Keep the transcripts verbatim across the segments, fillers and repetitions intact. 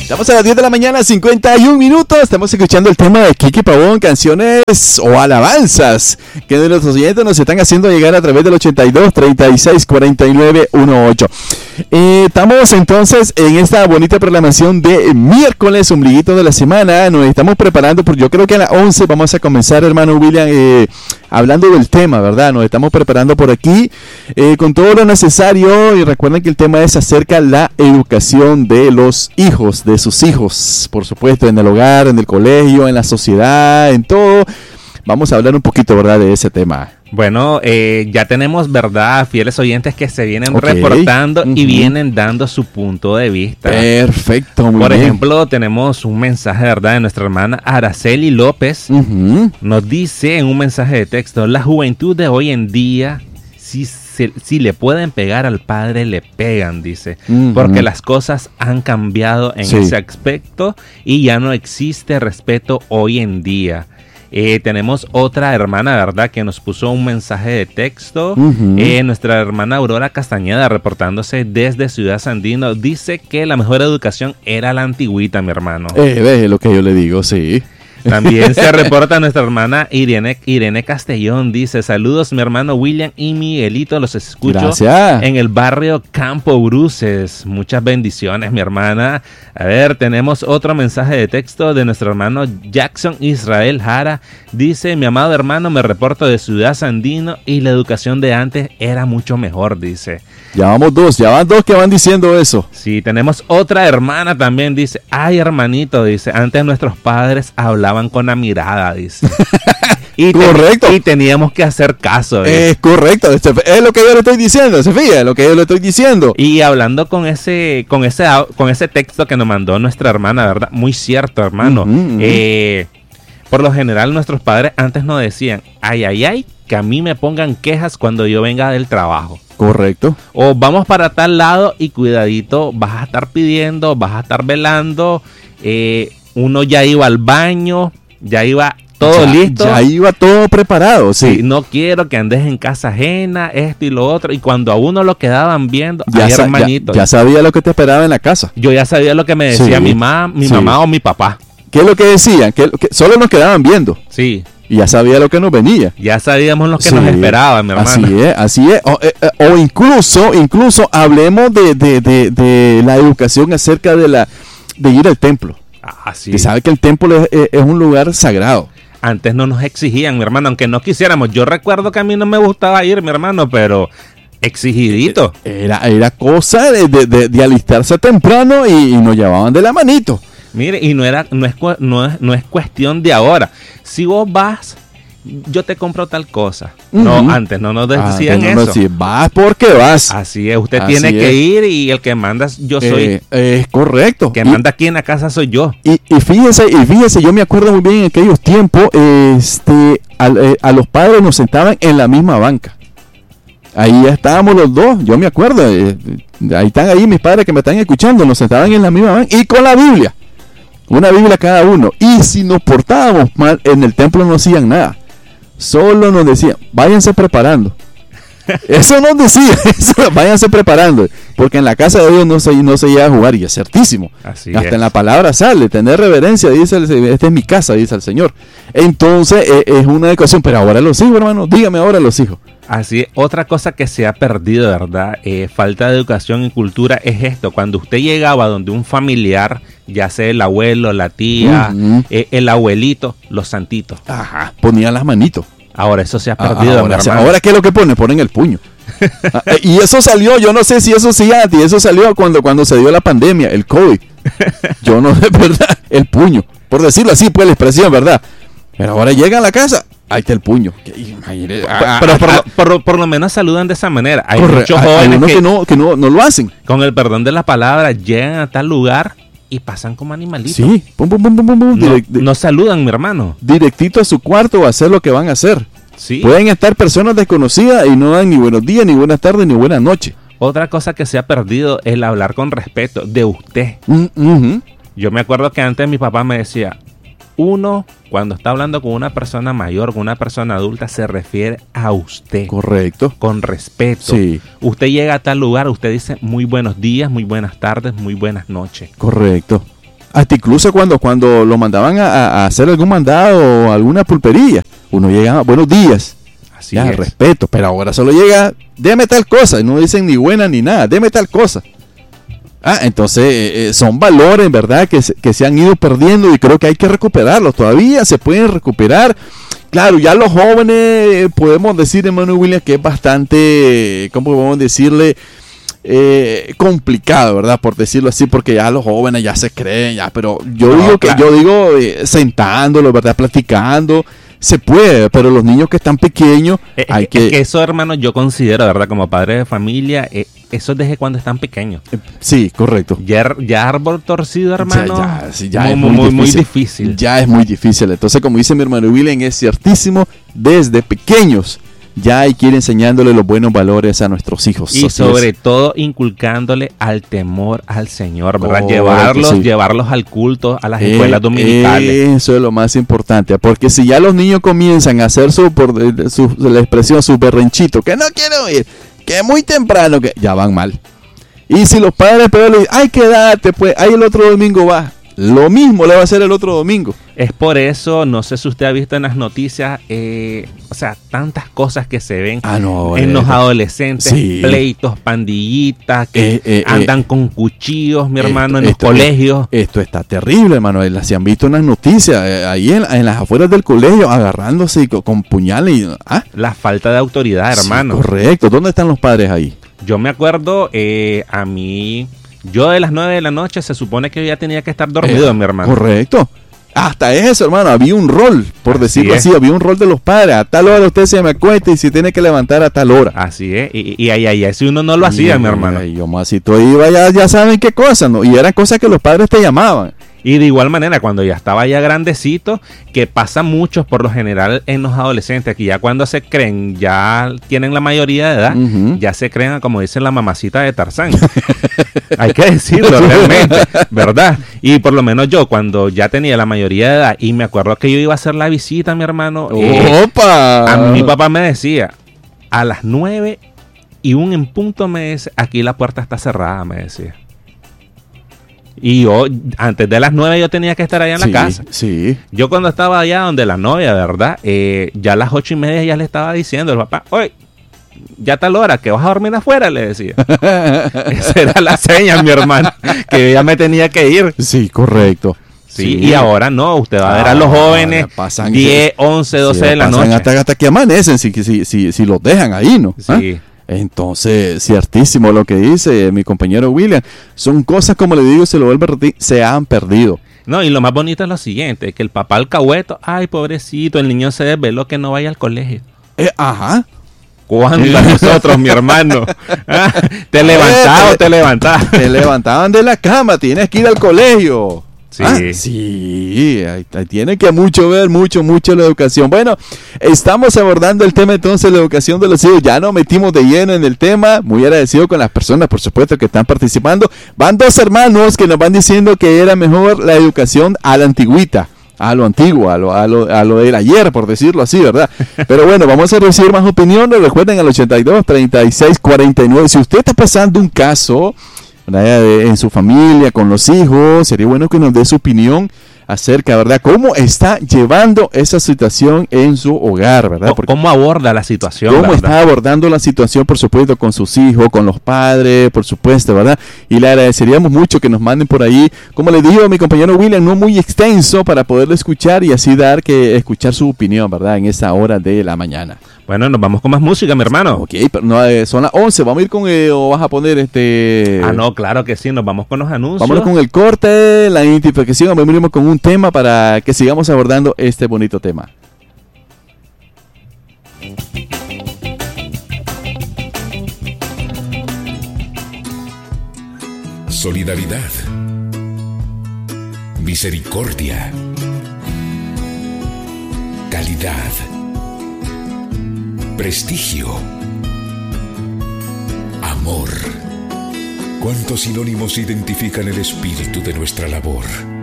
Estamos a las diez de la mañana, cincuenta y un minutos. Estamos escuchando el tema de Kiki Pavón, canciones o alabanzas que de nuestros oyentes nos están haciendo llegar a través del ochenta y dos, treinta y seis, cuarenta y nueve, dieciocho. Eh, estamos entonces en esta bonita programación de miércoles, ombliguito de la semana. Nos estamos preparando, porque yo creo que a las once vamos a comenzar, hermano William, eh, hablando del tema, ¿verdad? Nos estamos preparando por aquí eh, con todo lo necesario. Y recuerden que el tema es acerca de la educación de los hijos, de sus hijos, por supuesto, en el hogar, en el colegio, en la sociedad, en todo. Vamos a hablar un poquito, ¿verdad?, de ese tema. Bueno, eh, ya tenemos, ¿verdad?, fieles oyentes que se vienen okay. reportando uh-huh. y vienen dando su punto de vista. Perfecto, muy Por bien. ejemplo, tenemos un mensaje, ¿verdad?, de nuestra hermana Araceli López. Uh-huh. Nos dice en un mensaje de texto: la juventud de hoy en día, si, se, si le pueden pegar al padre, le pegan, dice. Uh-huh. Porque las cosas han cambiado en sí. ese aspecto y ya no existe respeto hoy en día. Eh, tenemos otra hermana, ¿verdad?, que nos puso un mensaje de texto. Uh-huh. eh, nuestra hermana Aurora Castañeda, reportándose desde Ciudad Sandino, dice que la mejor educación era la antigüita, mi hermano. Eh, ve lo que yo le digo, sí. También se reporta nuestra hermana Irene, Irene Castellón, dice: saludos mi hermano William y Miguelito, los escucho Gracias. En el barrio Campo Bruces. Muchas bendiciones, mi hermana. A ver, tenemos otro mensaje de texto de nuestro hermano Jackson Israel Jara. Dice: mi amado hermano, me reporto de Ciudad Sandino y la educación de antes era mucho mejor, dice. Ya vamos dos, ya van dos que van diciendo eso. Sí, tenemos otra hermana también, dice: ay, hermanito, dice, antes nuestros padres hablaban con la mirada, dice. Y correcto. Ten- y teníamos que hacer caso. Es correcto, es lo que yo le estoy diciendo, se fija, lo que yo le estoy diciendo. Y hablando con ese, con ese, con ese texto que nos mandó nuestra hermana, ¿verdad? Muy cierto, hermano. Uh-huh, uh-huh. Eh, por lo general, nuestros padres antes nos decían: ay, ay, ay, que a mí me pongan quejas cuando yo venga del trabajo. Correcto. O vamos para tal lado y cuidadito, vas a estar pidiendo, vas a estar velando. Eh, uno ya iba al baño, ya iba todo ya, listo. Ya iba todo preparado, sí. sí. No quiero que andes en casa ajena, esto y lo otro. Y cuando a uno lo quedaban viendo, ya, ay, sa- hermanito. ya, ya sabía lo que te esperaba en la casa. Yo ya sabía lo que me decía sí. mi, ma, mi sí. mamá o mi papá. ¿Qué es lo que decían? Que, que solo nos quedaban viendo. Sí. Y ya sabía lo que nos venía. Ya sabíamos lo que sí, nos esperaba, mi hermano. Así es, así es. O, eh, o incluso, incluso hablemos de, de, de, de la educación acerca de la de ir al templo. Así que sabe que el templo es, es, es un lugar sagrado. Antes no nos exigían, mi hermano, aunque no quisiéramos. Yo recuerdo que a mí no me gustaba ir, mi hermano, pero exigidito. Era, era cosa de, de, de, de alistarse temprano y, y nos llevaban de la manito. Mire, y no era, no es, no es, no es cuestión de ahora. Si vos vas, yo te compro tal cosa. Uh-huh. No, antes no nos decían antes no eso. Nos decían, vas porque vas. Así es, usted Así tiene es. que ir y el que manda yo soy. Eh, es correcto. El que y, manda aquí en la casa soy yo. Y, y fíjese, y fíjese, yo me acuerdo muy bien en aquellos tiempos, este, a, eh, a los padres nos sentaban en la misma banca. Ahí ya estábamos los dos, yo me acuerdo. Eh, ahí están ahí mis padres que me están escuchando, nos sentaban en la misma banca y con la Biblia. Una Biblia cada uno. Y si nos portábamos mal, en el templo no hacían nada. Solo nos decían, váyanse preparando. Eso nos decía, eso, váyanse preparando. Porque en la casa de Dios no se, no se llega a jugar, y es ciertísimo. Así Hasta es. en la palabra sale, tener reverencia, dice el, esta es mi casa, dice el Señor. Entonces eh, es una educación, pero ahora los hijos, hermano, dígame ahora los hijos. Así es. Otra cosa que se ha perdido, ¿verdad? Eh, falta de educación y cultura es esto. Cuando usted llegaba donde un familiar, ya sea el abuelo, la tía, uh-huh. eh, el abuelito, los santitos. Ajá, ponían las manitos. Ahora eso se ha perdido. Ah, ahora, ahora ¿qué es lo que ponen? Ponen el puño. ah, y eso salió, yo no sé si eso sí antes, eso salió cuando, cuando se dio la pandemia, el COVID. Yo no sé, ¿verdad? El puño, por decirlo así, pues la expresión, ¿verdad? Pero ahora llega a la casa, ahí está el puño. Pero, pero por, lo, por, por lo menos saludan de esa manera. Hay corre, muchos hay, jóvenes hay que, que, no, que no, no lo hacen. Con el perdón de la palabra, llegan a tal lugar y pasan como animalitos. Sí, pum, pum, pum, pum, pum, no, direct, no saludan, mi hermano. Directito a su cuarto a hacer lo que van a hacer. Sí. Pueden estar personas desconocidas y no dan ni buenos días, ni buenas tardes, ni buenas noches. Otra cosa que se ha perdido es el hablar con respeto de usted. Uh-huh. Yo me acuerdo que antes mi papá me decía, uno cuando está hablando con una persona mayor, con una persona adulta, se refiere a usted. Correcto. Con respeto. Sí. Usted llega a tal lugar, usted dice muy buenos días, muy buenas tardes, muy buenas noches. Correcto. Hasta incluso cuando, cuando lo mandaban a, a hacer algún mandado o alguna pulpería, uno llegaba, buenos días, Así ya, es. respeto, pero ahora solo llega, déme tal cosa, y no dicen ni buena ni nada, déme tal cosa. Ah, entonces eh, son valores, ¿verdad?, que se, que se han ido perdiendo y creo que hay que recuperarlos, todavía se pueden recuperar. Claro, ya los jóvenes, eh, podemos decir, hermano William, que es bastante, ¿cómo podemos decirle? Eh, complicado, ¿verdad? Por decirlo así, porque ya los jóvenes ya se creen, ya, pero yo No, digo que claro. yo digo eh, sentándolo, ¿verdad? Platicando, se puede, pero los niños que están pequeños Eh, hay es que, que eso, hermano, yo considero, ¿verdad? Como padre de familia, eh, eso es desde cuando están pequeños. eh, sí, correcto. Ya, ya árbol torcido, hermano, Ya, ya, sí, ya muy, es muy, muy, muy, muy difícil. difícil. Ya es muy difícil. Entonces, como dice mi hermano William, es ciertísimo, desde pequeños ya hay que ir enseñándole los buenos valores a nuestros hijos. Y Así sobre es. todo inculcándole al temor al Señor, ¿verdad? Correcto, llevarlos, sí. llevarlos al culto, a las Eh, escuelas dominicales. Eso es lo más importante, porque si ya los niños comienzan a hacer su, por eh, su la expresión, su berrenchito, que no quiero ir, que es muy temprano, que ya van mal. Y si los padres pero le dicen, ay, quédate, pues, ahí el otro domingo va. Lo mismo le va a hacer el otro domingo. Es por eso, no sé si usted ha visto en las noticias, eh, o sea, tantas cosas que se ven Ah, no. en eh, los adolescentes, sí. pleitos, pandillitas, que Eh, eh, andan con cuchillos, mi hermano, esto- en los esto- colegios. Esto está terrible, hermano. eh, Se han visto unas noticias eh, ahí en, en las afueras del colegio agarrándose con, con puñales. Y, ¿ah? La falta de autoridad, Sí, hermano. correcto. ¿Dónde están los padres ahí? Yo me acuerdo, eh, a mí, yo de las nueve de la noche se supone que yo ya tenía que estar dormido, Eh, mi hermano. Correcto. Hasta eso, hermano, había un rol, por Así decirlo es. así, había un rol de los padres. A tal hora usted se me acuesta y se tiene que levantar a tal hora. Así es, y, y ahí, ahí, si uno no lo hacía, Y- mi hermano. Y yo más si tú iba, ya, ya saben qué cosas, ¿no? Y eran cosas que los padres te llamaban. Y de igual manera, cuando ya estaba ya grandecito, que pasa mucho por lo general en los adolescentes, que ya cuando se creen, ya tienen la mayoría de edad, Ujú. ya se creen, como dicen, la mamacita de Tarzán. Hay que decirlo realmente, ¿verdad? Y por lo menos yo, cuando ya tenía la mayoría de edad, y me acuerdo que yo iba a hacer la visita, mi hermano, eh, ¡Opa! a mí mi papá me decía, a las nueve y un en punto me dice, aquí la puerta está cerrada, me decía. Y yo, antes de las nueve yo tenía que estar allá en Sí, la casa. Sí. Yo cuando estaba allá donde la novia, ¿verdad? Eh, ya a las ocho y media ya le estaba diciendo el papá, oye, ya tal hora que vas a dormir afuera, le decía. Esa era la seña, mi hermano, que ya me tenía que ir. Sí, correcto. Sí, y ahora no, usted va a ver a los Ahora jóvenes pasan- diez, once, doce Sí, de la pasan noche. Hasta, hasta que amanecen, si, si, si, si los dejan ahí, ¿no? ¿Ah? Sí. Entonces, ciertísimo lo que dice mi compañero William. Son cosas, como le digo, se lo vuelve a repetir, se han perdido. No, y lo más bonito es lo siguiente, que el papá alcahueto, ay, pobrecito, el niño se desveló que no vaya al colegio. Eh, ajá. ¿Cuándo a nosotros, mi hermano? Ah, te levantás o te levantás. Te levantaban de la cama, tienes que ir al colegio. Sí. Ah, sí, ahí, ahí tiene que mucho ver, mucho, mucho la educación. Bueno, estamos abordando el tema entonces de la educación de los hijos. Ya nos metimos de lleno en el tema. Muy agradecido con las personas, por supuesto, que están participando. Van dos hermanos que nos van diciendo que era mejor la educación a la antigüita. A lo antiguo, a lo, a, lo, a lo del ayer, por decirlo así, ¿verdad? Pero bueno, vamos a recibir más opiniones. Recuerden al ochenta y dos, treinta y seis, cuarenta y nueve. Si usted está pasando un caso, ¿verdad?, en su familia, con los hijos, sería bueno que nos dé su opinión acerca, ¿verdad?, cómo está llevando esa situación en su hogar, ¿verdad? Porque ¿Cómo aborda la situación? cómo verdad? está abordando la situación, por supuesto, con sus hijos, con los padres, por supuesto, ¿verdad? Y le agradeceríamos mucho que nos manden por ahí, como le digo a mi compañero William, no muy extenso para poderlo escuchar y así dar que escuchar su opinión, ¿verdad?, en esa hora de la mañana. Bueno, nos vamos con más música, mi hermano. Ok, pero no, eh, son las once, vamos a ir con, eh, o vas a poner este... Ah, no, claro que sí, nos vamos con los anuncios. Vámonos con el corte, la identificación, venimos con un tema para que sigamos abordando este bonito tema. Solidaridad, misericordia, calidad, prestigio, amor. ¿Cuántos sinónimos identifican el espíritu de nuestra labor?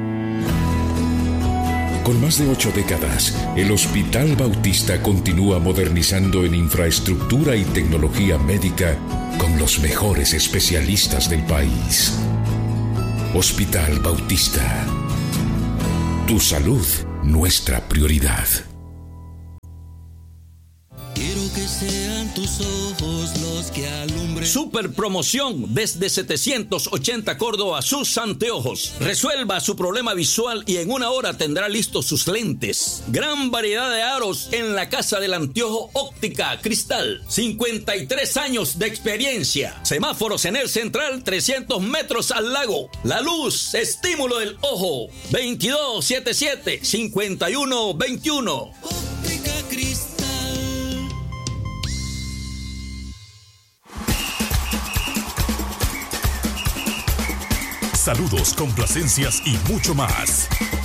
Con más de ocho décadas, el Hospital Bautista continúa modernizando en infraestructura y tecnología médica con los mejores especialistas del país. Hospital Bautista. Tu salud, nuestra prioridad. Quiero que sean tus ojos los que alumbren. Super promoción desde setecientos ochenta Córdoba, sus anteojos. Resuelva su problema visual y en una hora tendrá listos sus lentes. Gran variedad de aros en la Casa del Anteojo Óptica Cristal. cincuenta y tres años de experiencia. Semáforos en el central, trescientos metros al lago. La luz, estímulo del ojo. veintidós setenta y siete, cincuenta y uno veintiuno. Óptica Cristal. Saludos, complacencias y mucho más.